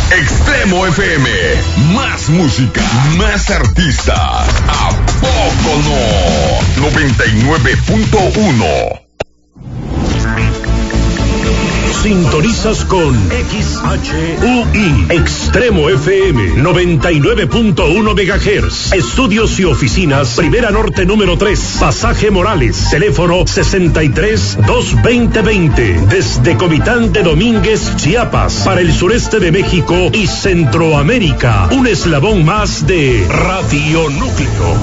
Extremo FM, más música, más artistas. ¿A poco no? 99.1. Sintonizas con XHUI Extremo FM 99.1 MHz. Estudios y oficinas Primera Norte número 3, Pasaje Morales. Teléfono 63-220-20. Desde Comitán de Domínguez, Chiapas, para el sureste de México y Centroamérica. Un eslabón más de Radio Núcleo.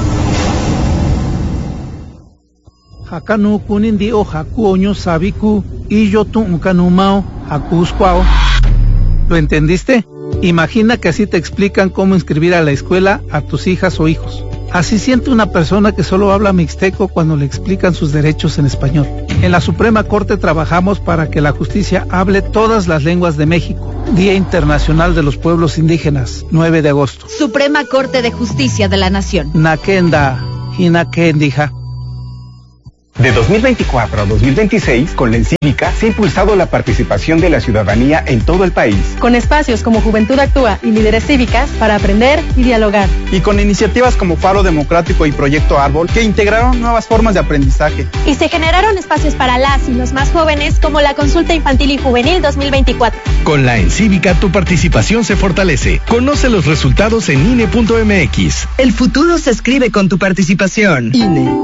Hakanu kunindi o haku oño sabiku y yo tu kanumao hakusquao. ¿Lo entendiste? Imagina que así te explican cómo inscribir a la escuela a tus hijas o hijos. Así siente una persona que solo habla mixteco cuando le explican sus derechos en español. En la Suprema Corte trabajamos para que la justicia hable todas las lenguas de México. Día Internacional de los Pueblos Indígenas, 9 de agosto. Suprema Corte de Justicia de la Nación. Nakenda, hinakendija. De 2024 a 2026, con la Encívica se ha impulsado la participación de la ciudadanía en todo el país. Con espacios como Juventud Actúa y Líderes Cívicas para aprender y dialogar. Y con iniciativas como Faro Democrático y Proyecto Árbol que integraron nuevas formas de aprendizaje. Y se generaron espacios para las y los más jóvenes como la Consulta Infantil y Juvenil 2024. Con la Encívica tu participación se fortalece. Conoce los resultados en INE.mx. El futuro se escribe con tu participación. INE.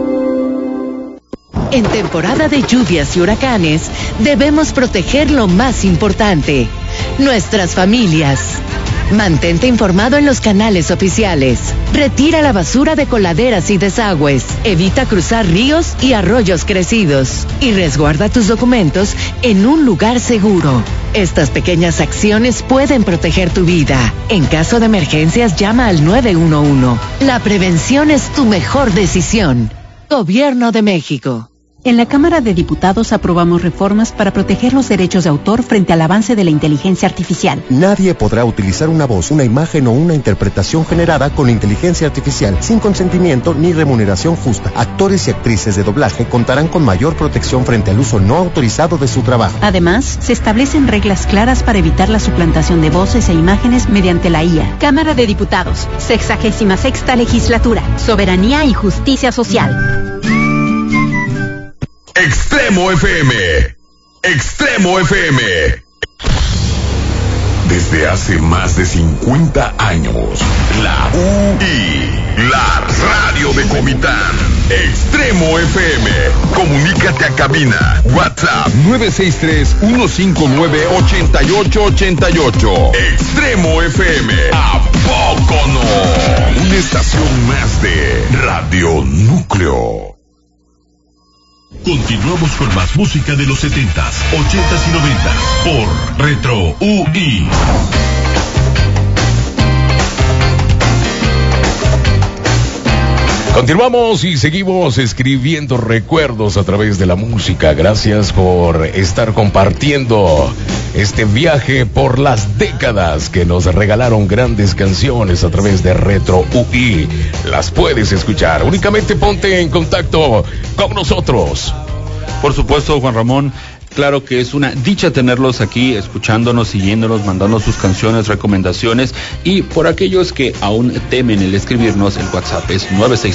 En temporada de lluvias y huracanes, debemos proteger lo más importante, nuestras familias. Mantente informado en los canales oficiales. Retira la basura de coladeras y desagües. Evita cruzar ríos y arroyos crecidos. Y resguarda tus documentos en un lugar seguro. Estas pequeñas acciones pueden proteger tu vida. En caso de emergencias, llama al 911. La prevención es tu mejor decisión. Gobierno de México. En la Cámara de Diputados aprobamos reformas para proteger los derechos de autor frente al avance de la inteligencia artificial. Nadie podrá utilizar una voz, una imagen o una interpretación generada con inteligencia artificial sin consentimiento ni remuneración justa. Actores y actrices de doblaje contarán con mayor protección frente al uso no autorizado de su trabajo. Además, se establecen reglas claras para evitar la suplantación de voces e imágenes mediante la IA. Cámara de Diputados, 66ª Legislatura, Soberanía y Justicia Social. Extremo FM. Extremo FM. Desde hace más de 50 años, la UI, la radio de Comitán. Extremo FM. Comunícate a cabina. WhatsApp 963-159-8888. Extremo FM. ¿A poco no? Una estación más de Radio Núcleo. Continuamos con más música de los 70s, 80s y 90s por Retro UI. Continuamos y seguimos escribiendo recuerdos a través de la música. Gracias por estar compartiendo este viaje por las décadas que nos regalaron grandes canciones a través de Retro UI. Las puedes escuchar. Únicamente ponte en contacto con nosotros. Por supuesto, Juan Ramón. Claro que es una dicha tenerlos aquí, escuchándonos, siguiéndonos, mandando sus canciones, recomendaciones, y por aquellos que aún temen el escribirnos, el WhatsApp es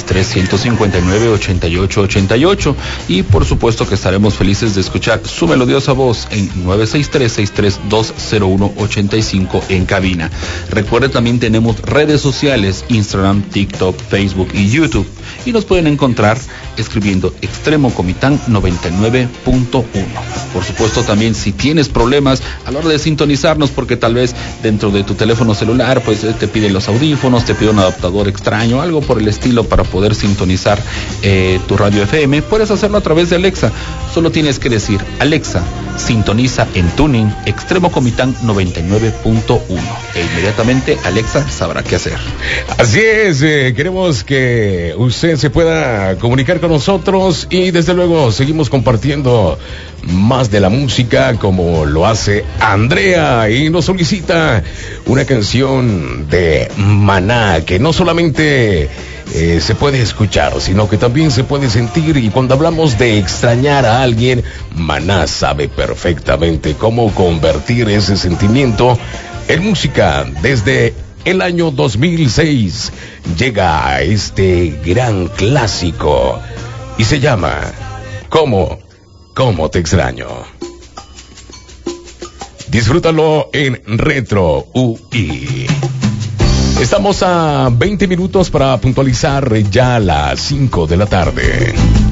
963-159-8888, y por supuesto que estaremos felices de escuchar su melodiosa voz en 963-6320185 en cabina. Recuerde, también tenemos redes sociales, Instagram, TikTok, Facebook y YouTube, y nos pueden encontrar escribiendo Extremo Comitán 99.1. Por supuesto, también si tienes problemas a la hora de sintonizarnos, porque tal vez dentro de tu teléfono celular pues te piden los audífonos, te pide un adaptador extraño, algo por el estilo para poder sintonizar tu radio FM, puedes hacerlo a través de Alexa. Solo tienes que decir: Alexa, sintoniza en tuning Extremo Comitán 99.1, e inmediatamente Alexa sabrá qué hacer. Así es, queremos que usted se pueda comunicar con nosotros y desde luego seguimos compartiendo más de la música, como lo hace Andrea, y nos solicita una canción de Maná que no solamente se puede escuchar, sino que también se puede sentir. Y cuando hablamos de extrañar a alguien, Maná sabe perfectamente cómo convertir ese sentimiento En música, desde el año 2006, llega este gran clásico y se llama ¿Cómo te extraño? Disfrútalo en Retro UI. Estamos a 20 minutos para puntualizar ya las 5 de la tarde.